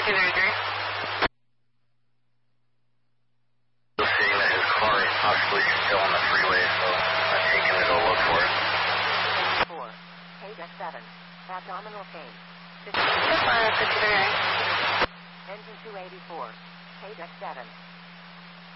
Saying that his car is possibly still on the freeway, so I'm taking it to look for it. 4, page 7, abdominal pain. Just line up the 59. Engine 284, page 7.